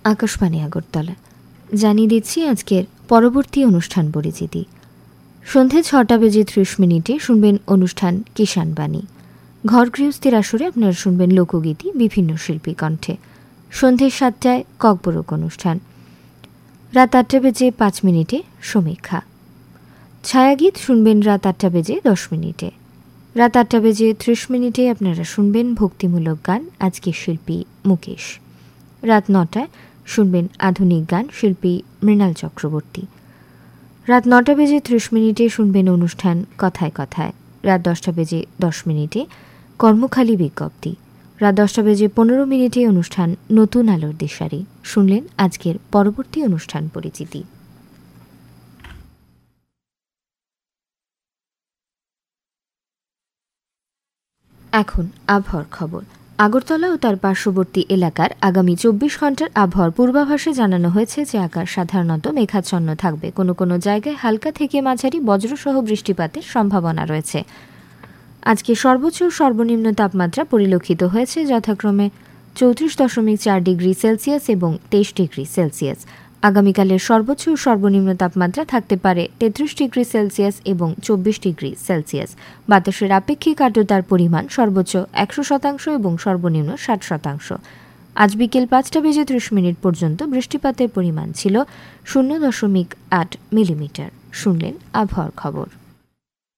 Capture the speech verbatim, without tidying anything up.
আকাশবাণী আগরতলা। জানিয়ে দিচ্ছি আজকের পরবর্তী অনুষ্ঠান পরিচিতি। সন্ধে ছটা বেজে ত্রিশ মিনিটে শুনবেন অনুষ্ঠান কিষাণ বাণী। ঘর গৃহস্থের আসরে আপনারা শুনবেন লোকগীতি বিভিন্ন শিল্পী কণ্ঠে। সন্ধে সাতটায় ককবরক অনুষ্ঠান। রাত আটটা বেজে পাঁচ মিনিটে সমীক্ষা। ছায়াগীত শুনবেন রাত আটটা বেজে দশ মিনিটে। রাত আটটা বেজে ত্রিশ মিনিটে আপনারা শুনবেন ভক্তিমূলক গান, আজকের শিল্পী মুকেশ। রাত নটায় শুনবেন আধুনিক গান, শিল্পী মৃণাল চক্রবর্তী। রাত নটা বেজে ত্রিশ মিনিটে শুনবেন অনুষ্ঠান কথায় কথায়। রাত দশটা বেজে দশ মিনিটে কর্মখালী বিজ্ঞপ্তি। রাত দশটা বেজে পনেরো মিনিটে অনুষ্ঠান নতুন আলোর দিশারি। শুনলেন আজকের পরবর্তী অনুষ্ঠান পরিচিতি। এখন আবহাওয়ার খবর। আগরতলা ও তার পার্শ্ববর্তী এলাকার আগামী চব্বিশ ঘন্টার আবহাওয়ার পূর্বাভাসে জানানো হয়েছে যে আকাশ সাধারণত মেঘাচ্ছন্ন থাকবে। কোনো কোনো জায়গায় হালকা থেকে মাঝারি বজ্রসহ বৃষ্টিপাতের সম্ভাবনা রয়েছে। আজকে সর্বোচ্চ ও সর্বনিম্ন তাপমাত্রা পরিলক্ষিত হয়েছে যথাক্রমে চৌত্রিশ দশমিক চার ডিগ্রি সেলসিয়াস এবং তেইশ ডিগ্রি সেলসিয়াস। আগামীকালের সর্বোচ্চ ও সর্বনিম্ন তাপমাত্রা থাকতে পারে তেত্রিশ ডিগ্রি সেলসিয়াস এবং চব্বিশ ডিগ্রি সেলসিয়াস। বাতাসের আপেক্ষিক আর্দ্রতার পরিমাণ সর্বোচ্চ একশো শতাংশ এবং সর্বনিম্ন ষাট শতাংশ। আজ বিকেল পাঁচটা বেজে ত্রিশ মিনিট পর্যন্ত বৃষ্টিপাতের পরিমাণ ছিল শূন্য দশমিক আট মিলিমিটার। শুনলেন আবহাওয়ার খবর।